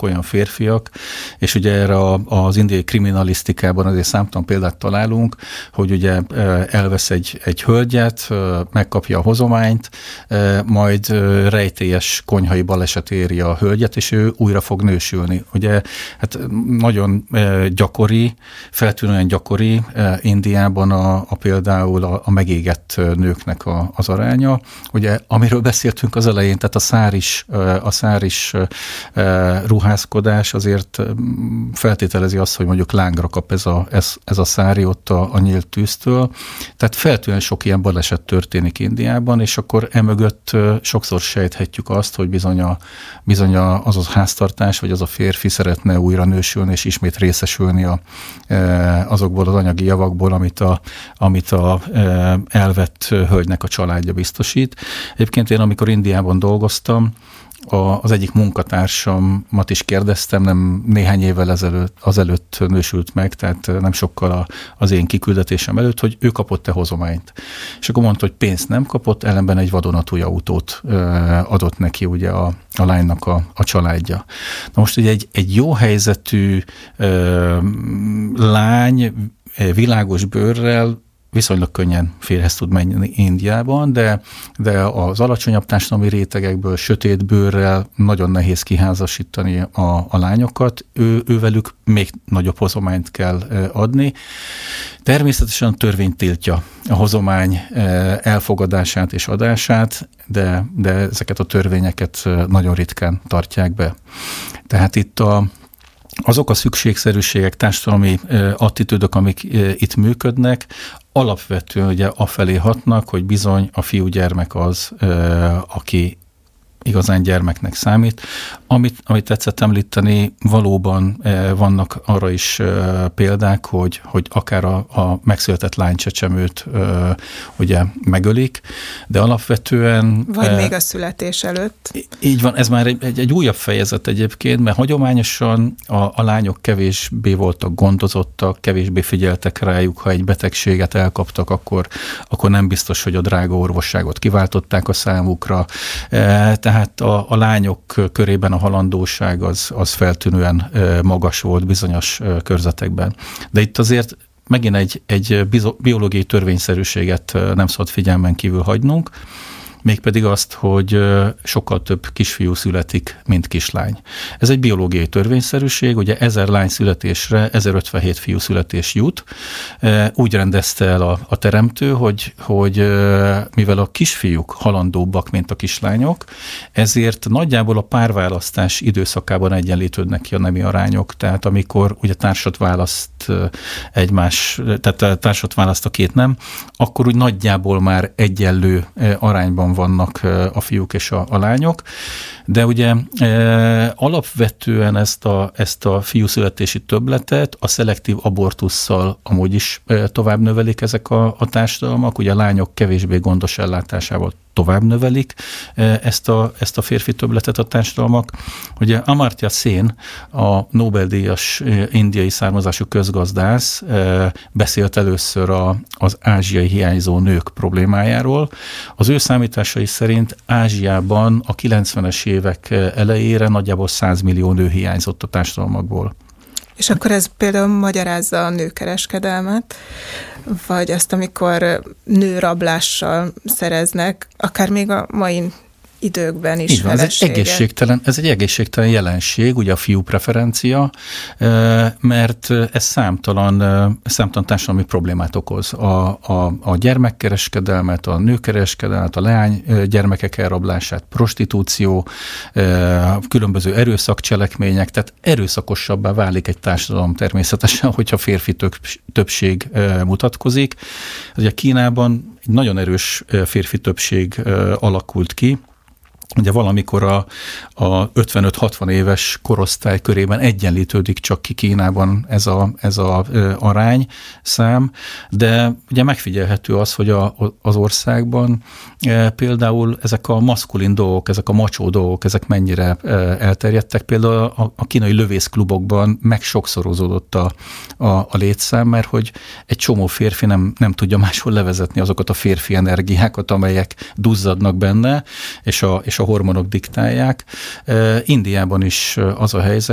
olyan férfiak, és ugye erre az indiai kriminalisztikában azért számtalan példát találunk, hogy ugye elvesz egy hölgyet, megkapja a hozományt, majd rejtélyes konyhai baleset éri a hölgyet, és ő újra fog nősülni. Ugye hát nagyon gyakori, feltűnően gyakori Indiában például a megégett nőknek az aránya. Ugye, amiről beszéltünk az elején, tehát a száris ruházkodás azért feltételezi azt, hogy mondjuk lángra kap ez a szári ott a nyílt tűztől. Tehát feltűnően sok ilyen baleset történik Indiában, és akkor emögött sokszor sejthetjük azt, hogy bizony az a háztartás, vagy az a férfi szeretne újra nősülni, és ismét részesülni azokból az anyagi javakból, amit a elvett hölgynek a családja biztosít. Egyébként én, amikor Indiában dolgoztam, az egyik munkatársamat is kérdeztem, nem néhány évvel azelőtt nősült meg, tehát nem sokkal az én kiküldetésem előtt, hogy ő kapott-e hozományt. És akkor mondta, hogy pénzt nem kapott, ellenben egy vadonatúj autót adott neki ugye a lánynak a családja. Na most ugye egy jó helyzetű lány, világos bőrrel viszonylag könnyen férhez tud menni Indiában, de az alacsonyabb társadalmi rétegekből, sötét bőrrel nagyon nehéz kiházasítani a lányokat. Ővelük még nagyobb hozományt kell adni. Természetesen a törvény tiltja a hozomány elfogadását és adását, de ezeket a törvényeket nagyon ritkán tartják be. Tehát itt azok a szükségszerűségek, társadalmi attitűdök, amik itt működnek, alapvetően ugye afelé hatnak, hogy bizony a fiúgyermek az, aki igazán gyermeknek számít. Amit tetszett említeni, valóban vannak arra is példák, hogy akár a megszületett lánycsecsemőt ugye megölik, de alapvetően... Vagy még a születés előtt. Így van, ez már egy újabb fejezet egyébként, mert hagyományosan a lányok kevésbé voltak gondozottak, kevésbé figyeltek rájuk, ha egy betegséget elkaptak, akkor nem biztos, hogy a drága orvosságot kiváltották a számukra. Tehát a lányok körében a halandóság az feltűnően magas volt bizonyos körzetekben. De itt azért megint egy biológiai törvényszerűséget nem szabad figyelmen kívül hagynunk, mégpedig azt, hogy sokkal több kisfiú születik, mint kislány. Ez egy biológiai törvényszerűség, ugye 1000 lány születésre 1057 fiú születés jut. Úgy rendezte el a teremtő, hogy mivel a kisfiúk halandóbbak, mint a kislányok, ezért nagyjából a párválasztás időszakában egyenlítődnek ki a nemi arányok. Tehát amikor ugye társat választ tehát társat választ a két nem, akkor úgy nagyjából már egyenlő arányban vannak a fiúk és a lányok, de ugye alapvetően ezt a fiúszületési többletet a szelektív abortusszal amúgy is tovább növelik ezek a társadalmak, ugye a lányok kevésbé gondos ellátásával tovább növelik ezt a férfi többletet a társadalmak. Ugye Amartya Sen, a Nobel-díjas indiai származású közgazdász beszélt először az ázsiai hiányzó nők problémájáról. Az ő számításai szerint Ázsiában a 90-es évek elejére nagyjából 100 millió nő hiányzott a társadalmakból. És akkor ez például magyarázza a nőkereskedelmet, vagy azt, amikor nőrablással szereznek, akár még a mai időkben is van, ez egy egészségtelen jelenség, ugye a fiú preferencia, mert ez számtalan társadalmi problémát okoz. A gyermekkereskedelmet, a nőkereskedelmet, a leány gyermekek elrablását, prostitúció, különböző erőszakcselekmények, tehát erőszakosabbá válik egy társadalom természetesen, hogyha férfi többség mutatkozik. Ugye Kínában egy nagyon erős férfi többség alakult ki. Ugye valamikor a 55-60 éves korosztály körében egyenlítődik csak ki Kínában ez a arányszám, de ugye megfigyelhető az, hogy az országban például ezek a maszkulin dolgok, ezek a macsó dolgok, ezek mennyire elterjedtek. Például a kínai lövészklubokban megsokszorozódott a létszám, mert hogy egy csomó férfi nem tudja máshol levezetni azokat a férfi energiákat, amelyek duzzadnak benne, és a hormonok diktálják. Indiában is az a helyzet,